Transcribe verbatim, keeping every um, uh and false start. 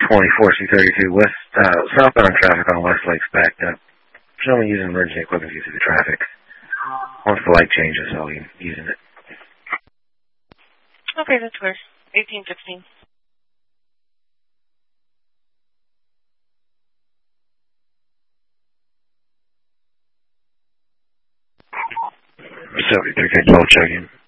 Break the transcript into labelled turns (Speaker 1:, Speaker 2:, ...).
Speaker 1: twenty-four C thirty-two west, uh, southbound traffic on West Lake's backed up. Gentlemen using emergency equipment to get through the traffic. Once the light changes, I'll be using it.
Speaker 2: Okay, that's clear. eighteen sixteen.
Speaker 1: seventy-three K double checking.